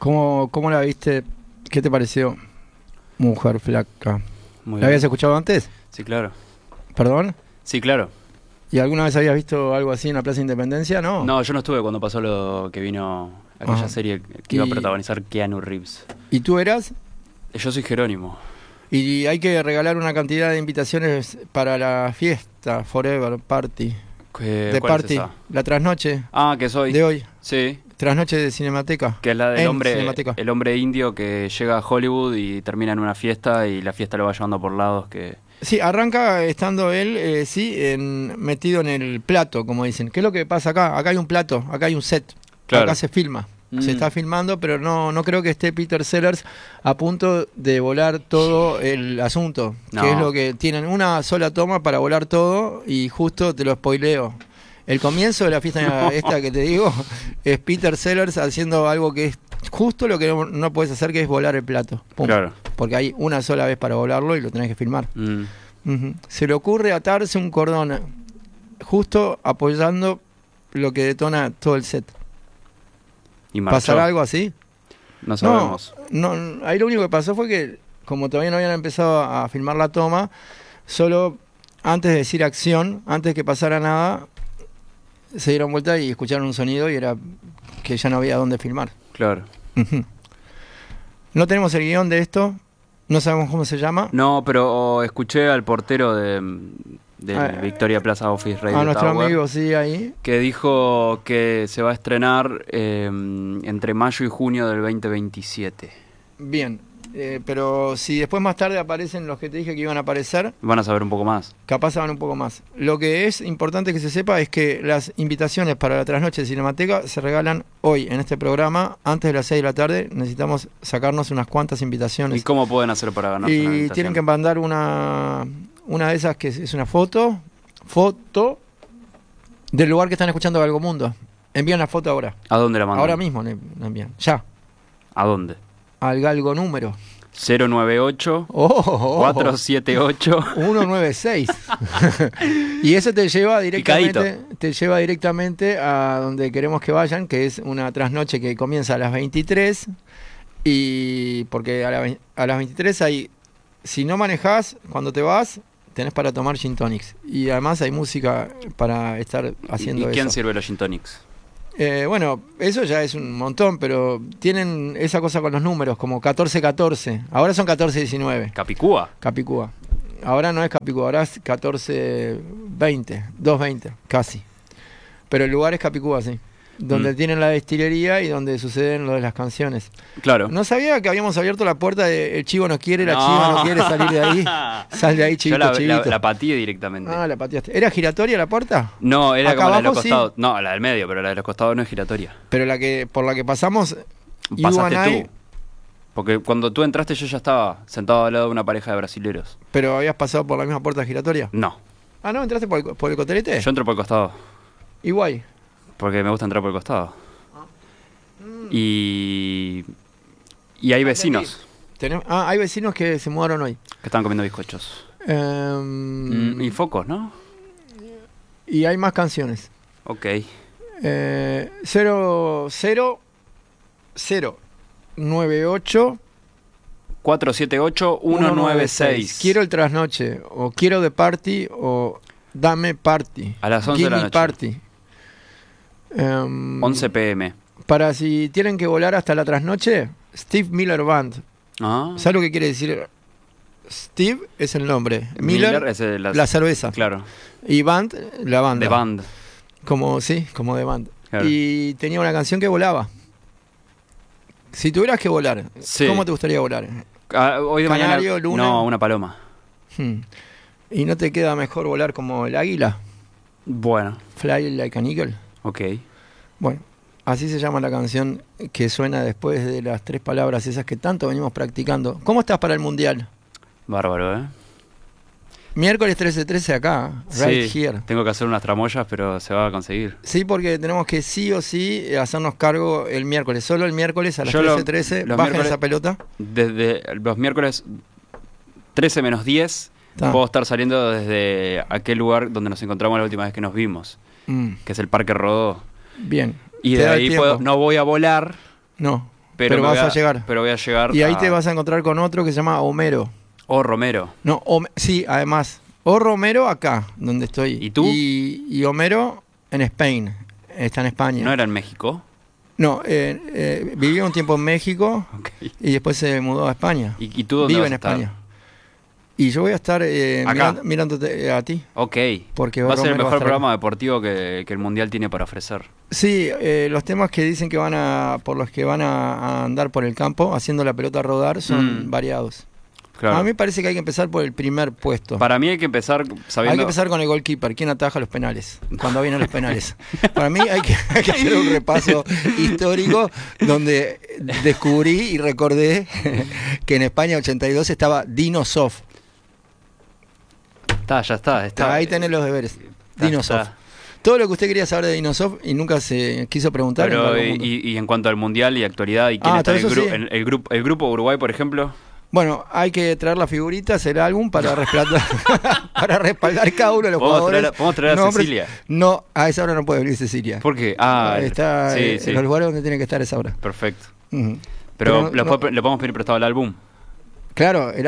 ¿Cómo la viste? ¿Qué te pareció, Mujer Flaca? Muy ¿La habías bien. escuchado antes? Sí, claro. ¿Perdón? Sí, claro. ¿Y alguna vez habías visto algo así en la Plaza Independencia? No. No, yo no estuve cuando pasó lo que vino aquella Ajá. serie que iba a Y- protagonizar Keanu Reeves. ¿Y tú eras? Yo soy Jerónimo. Y hay que regalar una cantidad de invitaciones para la fiesta Forever Party. De ¿Cuál Party, es esa? la trasnoche Ah, que soy. de hoy. Sí, Trasnoche de Cinemateca. que es la del En hombre, Cinemateca. el hombre indio que llega a Hollywood y termina en una fiesta y la fiesta lo va llevando por lados que... Sí, arranca estando él, metido en el plato, como dicen. ¿Qué es lo que pasa acá? Acá hay un plato, acá hay un set. Claro. Acá se filma. Mm. Se está filmando, pero no creo que esté Peter Sellers a punto de volar todo el asunto. No. Que es lo que tienen una sola toma para volar todo y justo te lo spoileo. El comienzo de la fiesta esta que te digo es Peter Sellers haciendo algo que es justo lo que no puedes hacer, que es volar el plato. Pum. Claro. Porque hay una sola vez para volarlo y lo tenés que filmar. Mm. Ujú. Se le ocurre atarse un cordón justo apoyando lo que detona todo el set. Y marchó. ¿Pasará algo así? No sabemos. No, ahí lo único que pasó fue que, como todavía no habían empezado a filmar la toma, solo antes de decir acción, antes que pasara nada, se dieron vuelta y escucharon un sonido y era que ya no había dónde filmar. Claro. Ujú. No tenemos el guión de esto, no sabemos cómo se llama. No, pero escuché al portero de Ah, Victoria Plaza Office Radio A nuestro Tower, amigo, sí, ahí. que dijo que se va a estrenar entre mayo y junio del 2027. Bien, pero si después más tarde aparecen los que te dije que iban a aparecer, Van a saber un poco más. capaz van un poco más. Lo que es importante que se sepa es que las invitaciones para la trasnoche de Cinemateca se regalan hoy en este programa, antes de las 6 de la tarde. Necesitamos sacarnos unas cuantas ¿Y invitaciones. cómo pueden hacer para ganar una Y invitación? tienen que mandar una de esas que es una foto del lugar que están escuchando Galgo Mundo. Envían la foto ahora. ¿A dónde la mandan? Ahora mismo la envían. Ya. ¿A dónde? Al Galgo número. 098 Oh, 478 196. Y eso te lleva directamente a donde queremos que vayan, que es una trasnoche que comienza a las 23. Y porque a las 23 hay, si no manejás, cuando te vas, tenés para tomar gin tonics. Y además hay música para estar haciendo ¿Y quién eso. sirve los gin tonics? Bueno, eso ya es un montón, pero tienen esa cosa con los números, como 14-14. Ahora son 14-19. ¿Capicúa? Capicúa. Ahora no es Capicúa, ahora es 14-20, 2-20, casi. Pero el lugar es Capicúa, sí. Donde tienen la destilería y donde suceden lo de las canciones. Claro. No sabía que habíamos abierto la puerta de el chivo no quiere, la No. chiva no quiere salir de ahí. Sal de ahí, Yo chivito, chivito. la pateé directamente. Ah, la pateaste. ¿Era giratoria la puerta? No, era Acá como la de los abajo, sí. costados. No, la del medio, pero la de los costados no es giratoria. Pero por la que pasamos, you Pasaste and I, tú. Porque cuando tú entraste yo ya estaba sentado al lado de una pareja de brasileros. pero habías pasado por la misma puerta giratoria. No, Ah, ¿no? ¿Entraste por el cotelete? yo entro por el costado. Igual. Porque me gusta entrar por el costado. Y hay vecinos Hay vecinos que se mudaron hoy. que están comiendo bizcochos. Y focos, ¿no? Y hay más canciones. Ok. 098 478 196. Quiero el trasnoche, o quiero de party, o dame party. A las 11 Give de la me noche. party. 11 p.m. Para si tienen que volar hasta la trasnoche, Steve Miller Band. Ah. ¿Sabes lo que quiere decir? Steve es el nombre. Miller es la cerveza. Claro. Y Band, la banda. The Band. Como de band. Claro. Y tenía una canción que volaba. Si tuvieras que volar, Sí. ¿cómo te gustaría volar? Hoy de Canario, mañana. luna. No, una paloma. ¿Y no te queda mejor volar como el águila? Bueno, Fly like an eagle. ok. Bueno, así se llama la canción que suena después de las 3 palabras esas que tanto venimos practicando. ¿Cómo estás para el mundial? Bárbaro, ¿eh? Miércoles 13-13 acá, right Sí, here. tengo que hacer unas tramoyas, pero se va a conseguir. Sí, porque tenemos que sí o sí hacernos cargo el miércoles. Solo el miércoles a las Yo 13:13. los Bajen miércoles- esa pelota. Desde los miércoles 13 menos 10, Ta. puedo estar saliendo desde aquel lugar donde nos encontramos la última vez que nos vimos, Mm, que es el Parque Rodó. bien. Y Te de da el ahí tiempo. no voy a volar, No. pero vas a llegar. Pero voy a llegar. Y ahí te vas a encontrar con otro que se llama Homero. Romero. No, sí, además. Romero acá, donde estoy. ¿Y tú? Y Homero en Spain. Está en España. ¿No era en México? No, vivió un tiempo en México Okay. y después se mudó a España. ¿Y tú dónde Vive vas en a estar? España. Y yo voy a estar mirándote a ti. Ok. Porque va a ser el Romero mejor estar programa deportivo que el Mundial tiene para ofrecer. Sí, los temas que dicen que por los que van a andar por el campo haciendo la pelota rodar son variados. Claro. A mí me parece que hay que empezar por el primer puesto. Para mí hay que empezar sabiendo... Hay que empezar con el goalkeeper, quién ataja los penales, cuando vienen los penales. Para mí hay que hacer un repaso histórico donde descubrí y recordé que en España 82 estaba Dino Sof. Ya está. Ahí tenés los deberes. Dino Sof. Está. Todo lo que usted quería saber de Dino Sof y nunca se quiso preguntar. Pero, y en cuanto al Mundial y actualidad, ¿y quién está en el grupo Uruguay, por ejemplo? Bueno, hay que traer las figuritas, el álbum, para respaldar, para respaldar cada uno de los jugadores. ¿Podemos traer a Cecilia? No, a esa hora no puede venir Cecilia. ¿Por qué? Está sí. en los lugares donde tiene que estar a esa hora. Perfecto. Uh-huh. Pero le podemos pedir prestado el álbum. Claro, el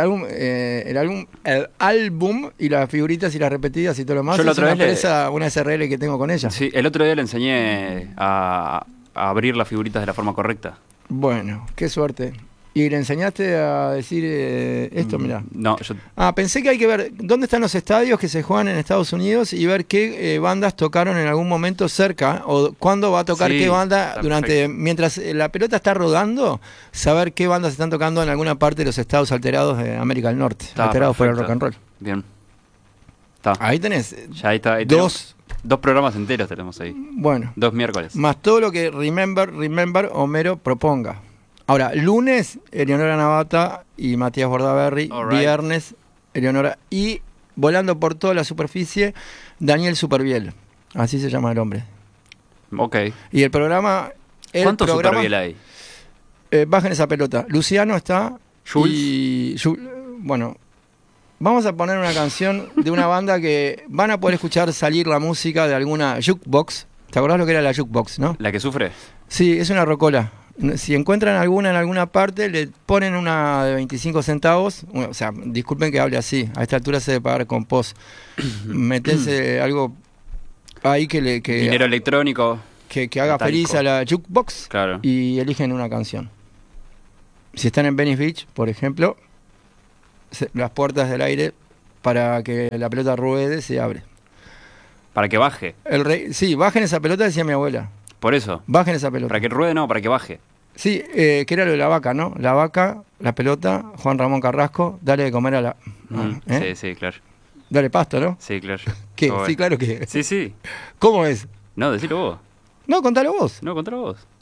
álbum y las figuritas y las repetidas y todo lo demás. Yo la es otra una vez empresa, una SRL que tengo con ella. Sí, el otro día le enseñé a abrir las figuritas de la forma correcta. Bueno, qué suerte. ¿Y le enseñaste a decir esto? Mirá. No, yo... pensé que hay que ver dónde están los estadios que se juegan en Estados Unidos y ver qué bandas tocaron en algún momento cerca o cuándo va a tocar qué banda mientras la pelota está rodando, saber qué bandas están tocando en alguna parte de los estados alterados de América del Norte, alterados por el rock and roll. Bien. Ahí tenés. Ya ahí está. Dos programas enteros tenemos ahí. Bueno. 2 miércoles. Más todo lo que Remember Homero proponga. Ahora, lunes, Eleonora Navata y Matías Bordaberry. Right. Viernes, Eleonora. Y volando por toda la superficie, Daniel Superviel. Así se llama el hombre. Ok. Y el programa... ¿Cuántos Superviel hay? Bajen esa pelota. Luciano está. Jules. Y bueno, vamos a poner una canción de una banda que van a poder escuchar salir la música de alguna jukebox. ¿Te acordás lo que era la jukebox, no? ¿La que sufre? Sí, es una rocola. Si encuentran alguna en alguna parte, le ponen una de 25 centavos. O sea, disculpen que hable así. A esta altura se debe pagar con post. Metense algo ahí dinero electrónico. Que haga metálico. feliz a la jukebox. Claro. Y eligen una canción. Si están en Venice Beach, por ejemplo, las puertas del aire para que la pelota ruede se abre. Para que baje. Sí, bajen esa pelota, decía mi abuela. Por eso. Bajen esa pelota. Para que ruede, no, para que baje. Sí, que era lo de la vaca, ¿no? La vaca, la pelota, Juan Ramón Carrasco, dale de comer a la... Sí, claro. Dale pasto, ¿no? Sí, claro. ¿Qué? Oh, Sí, claro que... Sí. ¿Cómo es? No, decilo vos. No, contalo vos. No, contalo vos.